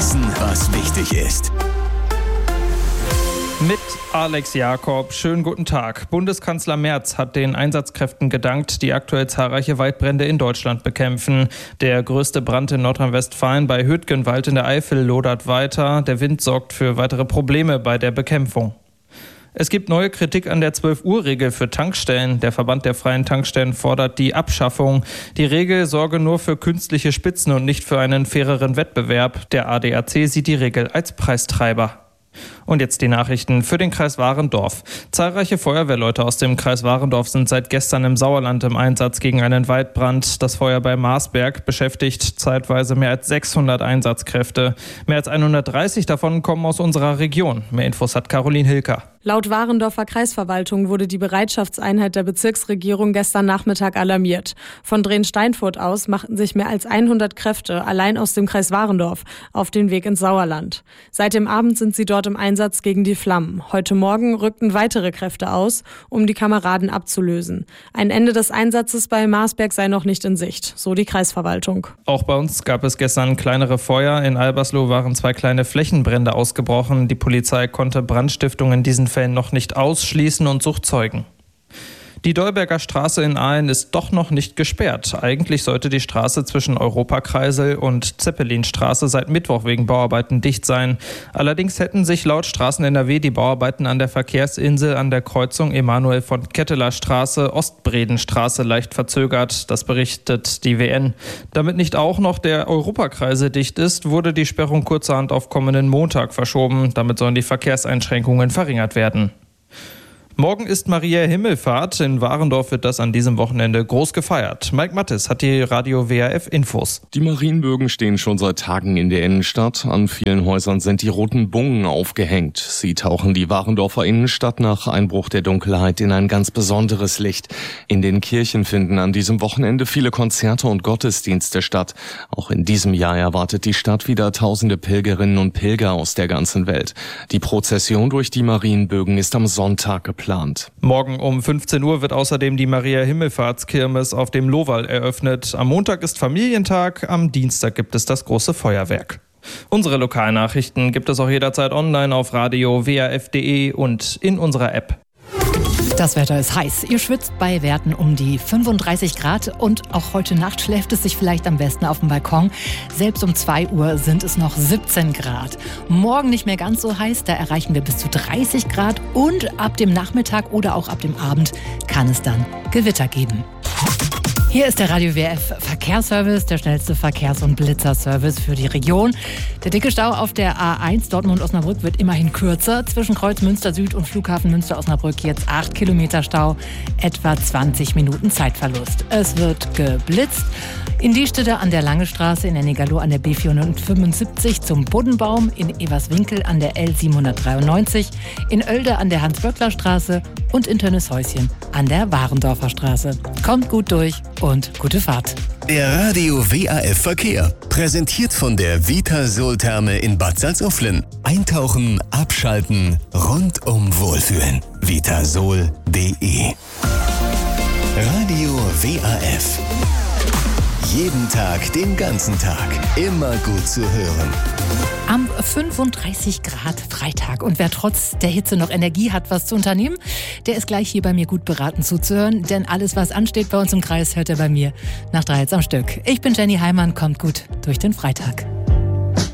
Wissen, was wichtig ist. Mit Alex Jakob. Schönen guten Tag. Bundeskanzler Merz hat den Einsatzkräften gedankt, die aktuell zahlreiche Waldbrände in Deutschland bekämpfen. Der größte Brand in Nordrhein-Westfalen bei Hüttgenwald in der Eifel lodert weiter. Der Wind sorgt für weitere Probleme bei der Bekämpfung. Es gibt neue Kritik an der 12-Uhr-Regel für Tankstellen. Der Verband der freien Tankstellen fordert die Abschaffung. Die Regel sorge nur für künstliche Spitzen und nicht für einen faireren Wettbewerb. Der ADAC sieht die Regel als Preistreiber. Und jetzt die Nachrichten für den Kreis Warendorf. Zahlreiche Feuerwehrleute aus dem Kreis Warendorf sind seit gestern im Sauerland im Einsatz gegen einen Waldbrand. Das Feuer bei Marsberg beschäftigt zeitweise mehr als 600 Einsatzkräfte. Mehr als 130 davon kommen aus unserer Region. Mehr Infos hat Caroline Hilker. Laut Warendorfer Kreisverwaltung wurde die Bereitschaftseinheit der Bezirksregierung gestern Nachmittag alarmiert. Von Drehn-Steinfurt aus machten sich mehr als 100 Kräfte allein aus dem Kreis Warendorf auf den Weg ins Sauerland. Seit dem Abend sind sie dort im Einsatz gegen die Flammen. Heute Morgen rückten weitere Kräfte aus, um die Kameraden abzulösen. Ein Ende des Einsatzes bei Marsberg sei noch nicht in Sicht, so die Kreisverwaltung. Auch bei uns gab es gestern kleinere Feuer. In Albersloh waren 2 kleine Flächenbrände ausgebrochen. Die Polizei konnte Brandstiftung in diesen Fällen noch nicht ausschließen und sucht Zeugen. Die Dolberger Straße in Aalen ist doch noch nicht gesperrt. Eigentlich sollte die Straße zwischen Europakreisel und Zeppelinstraße seit Mittwoch wegen Bauarbeiten dicht sein. Allerdings hätten sich laut Straßen NRW die Bauarbeiten an der Verkehrsinsel an der Kreuzung Emanuel von Ketteler Straße Ostbredenstraße leicht verzögert. Das berichtet die WN. Damit nicht auch noch der Europakreisel dicht ist, wurde die Sperrung kurzerhand auf kommenden Montag verschoben. Damit sollen die Verkehrseinschränkungen verringert werden. Morgen ist Maria Himmelfahrt. In Warendorf wird das an diesem Wochenende groß gefeiert. Mike Mattes hat die Radio WRF Infos. Die Marienbögen stehen schon seit Tagen in der Innenstadt. An vielen Häusern sind die roten Bungen aufgehängt. Sie tauchen die Warendorfer Innenstadt nach Einbruch der Dunkelheit in ein ganz besonderes Licht. In den Kirchen finden an diesem Wochenende viele Konzerte und Gottesdienste statt. Auch in diesem Jahr erwartet die Stadt wieder tausende Pilgerinnen und Pilger aus der ganzen Welt. Die Prozession durch die Marienbögen ist am Sonntag geplant. Morgen um 15 Uhr wird außerdem die Maria-Himmelfahrtskirmes auf dem Lohwall eröffnet. Am Montag ist Familientag, am Dienstag gibt es das große Feuerwerk. Unsere Lokalnachrichten gibt es auch jederzeit online auf radio WRF.de und in unserer App. Das Wetter ist heiß. Ihr schwitzt bei Werten um die 35 Grad und auch heute Nacht schläft es sich vielleicht am besten auf dem Balkon. Selbst um 2 Uhr sind es noch 17 Grad. Morgen nicht mehr ganz so heiß, da erreichen wir bis zu 30 Grad und ab dem Nachmittag oder auch ab dem Abend kann es dann Gewitter geben. Hier ist der Radio WRF Verkehrsservice, der schnellste Verkehrs- und Blitzerservice für die Region. Der dicke Stau auf der A1 Dortmund-Osnabrück wird immerhin kürzer. Zwischen Kreuz Münster Süd und Flughafen Münster-Osnabrück jetzt 8 Kilometer Stau, etwa 20 Minuten Zeitverlust. Es wird geblitzt. In Diestede an der Lange Straße, in Ennigerloh an der B475 zum Buddenbaum, in Everswinkel an der L793, in Oelde an der Hans-Böckler-Straße und in Tönnieshäuschen an der Warendorfer Straße. Kommt gut durch und gute Fahrt. Der Radio WRF Verkehr. Präsentiert von der Vitasol-Therme in Bad Salzuflen. Eintauchen, abschalten, rundum wohlfühlen. Vitasol.de. Radio WRF. Jeden Tag, den ganzen Tag. Immer gut zu hören. Am 35 Grad Freitag. Und wer trotz der Hitze noch Energie hat, was zu unternehmen, der ist gleich hier bei mir gut beraten zuzuhören. Denn alles, was ansteht bei uns im Kreis, hört er bei mir nach 3 jetzt am Stück. Ich bin Jenny Heimann, kommt gut durch den Freitag.